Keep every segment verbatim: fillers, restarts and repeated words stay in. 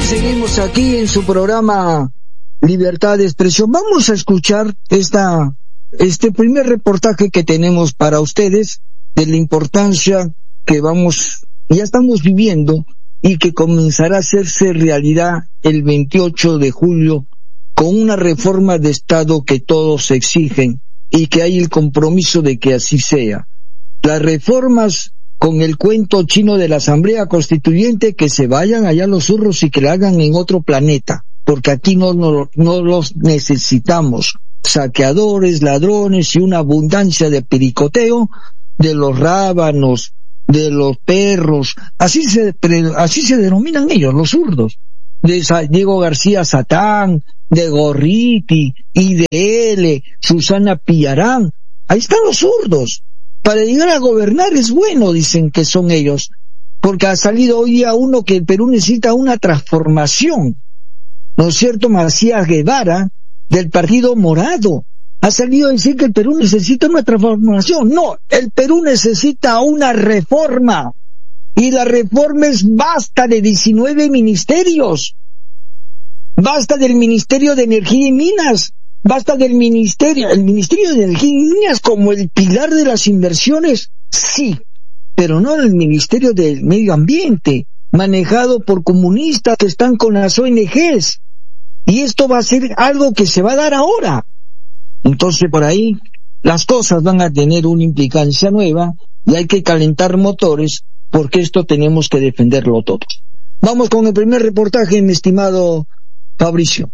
Seguimos aquí en su programa Libertad de Expresión. Vamos a escuchar esta, este primer reportaje que tenemos para ustedes de la importancia que vamos, ya estamos viviendo y que comenzará a hacerse realidad el veintiocho de julio con una reforma de Estado que todos exigen y que hay el compromiso de que así sea. Las reformas con el cuento chino de la Asamblea Constituyente, que se vayan allá los zurros y que la hagan en otro planeta, porque aquí no, no, no los necesitamos. Saqueadores, ladrones y una abundancia de pericoteo de los rábanos, de los perros, así se, así se denominan ellos, los zurdos, de Diego García Satán, de Gorriti, I D L, Susana Pillarán, ahí están los zurdos. Para llegar a gobernar es bueno, dicen que son ellos, porque ha salido hoy día uno que el Perú necesita una transformación, ¿no es cierto? Macías Guevara, del Partido Morado, ha salido a decir que el Perú necesita una transformación. No, el Perú necesita una reforma, y la reforma es basta de diecinueve ministerios, basta del Ministerio de Energía y Minas, basta del ministerio, el Ministerio de Energía y Minas como el pilar de las inversiones, sí, pero no el Ministerio del Medio Ambiente, manejado por comunistas que están con las O N Ges, y esto va a ser algo que se va a dar ahora. Entonces por ahí las cosas van a tener una implicancia nueva y hay que calentar motores porque esto tenemos que defenderlo todos. Vamos con el primer reportaje, mi estimado Fabricio.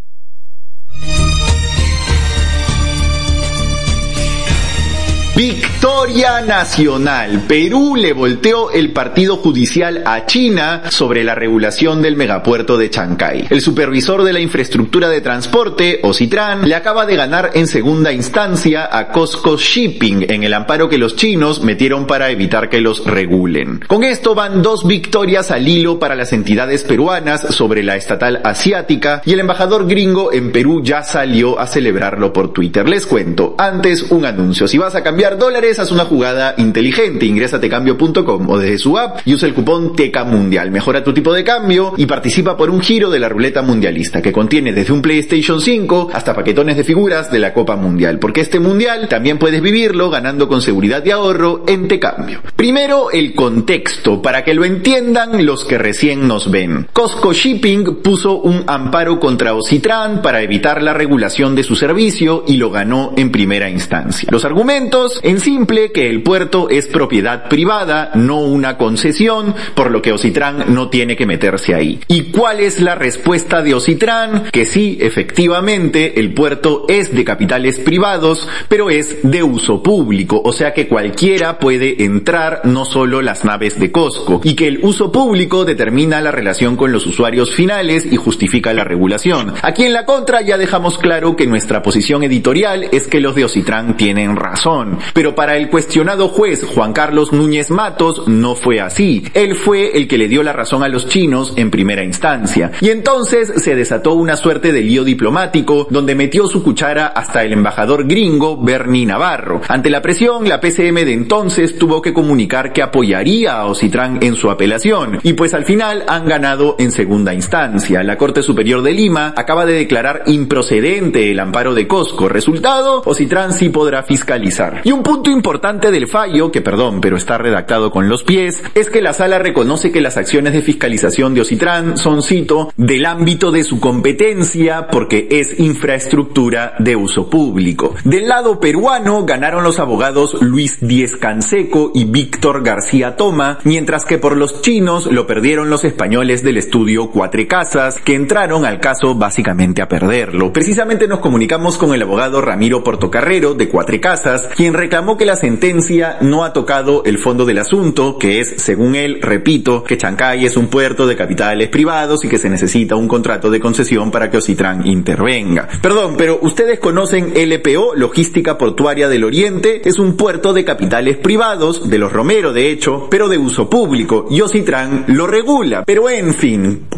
Victoria nacional. Perú le volteó el partido judicial a China sobre la regulación del megapuerto de Chancay. El supervisor de la infraestructura de transporte, Ocitran, le acaba de ganar en segunda instancia a COSCO Shipping en el amparo que los chinos metieron para evitar que los regulen. Con esto van dos victorias al hilo para las entidades peruanas sobre la estatal asiática y el embajador gringo en Perú ya salió a celebrarlo por Twitter. Les cuento, antes un anuncio. Si vas a cambiar dólares, haz una jugada inteligente. Ingresa a tecambio punto com o desde su app y usa el cupón Teca Mundial. Mejora tu tipo de cambio y participa por un giro de la ruleta mundialista que contiene desde un PlayStation cinco hasta paquetones de figuras de la Copa Mundial. Porque este mundial también puedes vivirlo ganando con seguridad y ahorro en Tecambio. Primero, el contexto, para que lo entiendan los que recién nos ven. COSCO Shipping puso un amparo contra Ocitran para evitar la regulación de su servicio y lo ganó en primera instancia. Los argumentos, en simple, que el puerto es propiedad privada, no una concesión, por lo que Ocitran no tiene que meterse ahí. ¿Y cuál es la respuesta de Ocitran? Que sí, efectivamente, el puerto es de capitales privados, pero es de uso público, o sea que cualquiera puede entrar, no solo las naves de COSCO, y que el uso público determina la relación con los usuarios finales y justifica la regulación. Aquí en la contra ya dejamos claro que nuestra posición editorial es que los de Ocitran tienen razón. Pero para el cuestionado juez Juan Carlos Núñez Matos no fue así. Él fue el que le dio la razón a los chinos en primera instancia. Y entonces se desató una suerte de lío diplomático donde metió su cuchara hasta el embajador gringo Bernie Navarro. Ante la presión, la P C M de entonces tuvo que comunicar que apoyaría a Ocitran en su apelación. Y pues al final han ganado en segunda instancia. La Corte Superior de Lima acaba de declarar improcedente el amparo de COSCO. Resultado, Ocitran sí podrá fiscalizar. Y un punto importante del fallo, que perdón, pero está redactado con los pies, es que la sala reconoce que las acciones de fiscalización de Ocitran son, cito, del ámbito de su competencia porque es infraestructura de uso público. Del lado peruano ganaron los abogados Luis Díez Canseco y Víctor García Toma, mientras que por los chinos lo perdieron los españoles del estudio Cuatro Casas, que entraron al caso básicamente a perderlo. Precisamente nos comunicamos con el abogado Ramiro Portocarrero de Cuatro Casas, quien reclamó que la sentencia no ha tocado el fondo del asunto, que es, según él, repito, que Chancay es un puerto de capitales privados y que se necesita un contrato de concesión para que Ocitran intervenga. Perdón, pero ustedes conocen L P O, Logística Portuaria del Oriente, es un puerto de capitales privados, de los Romero de hecho, pero de uso público, y Ocitran lo regula. Pero en fin,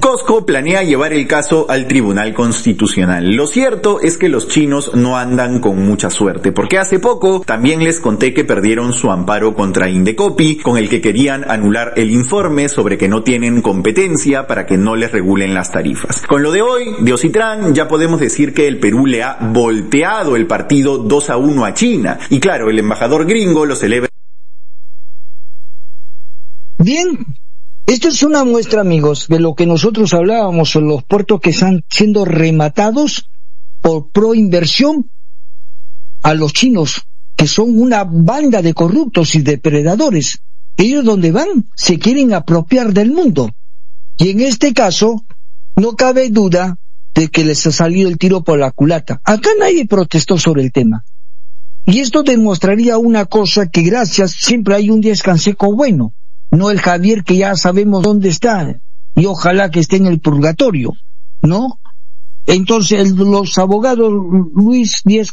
Costco planea llevar el caso al Tribunal Constitucional. Lo cierto es que los chinos no andan con mucha suerte, porque hace poco también les conté que perdieron su amparo contra Indecopi, con el que querían anular el informe sobre que no tienen competencia para que no les regulen las tarifas. Con lo de hoy, de Ocitrán, ya podemos decir que el Perú le ha volteado el partido dos a uno a China, y claro, el embajador gringo lo celebra. Bien, esto es una muestra, amigos, de lo que nosotros hablábamos sobre los puertos que están siendo rematados por proinversión a los chinos, que son una banda de corruptos y depredadores. Ellos donde van se quieren apropiar del mundo. Y en este caso, no cabe duda de que les ha salido el tiro por la culata. Acá nadie protestó sobre el tema. Y esto demostraría una cosa, que gracias siempre hay un Díaz Canseco bueno. No el Javier que ya sabemos dónde está, y ojalá que esté en el purgatorio, ¿no? Entonces los abogados Luis Díaz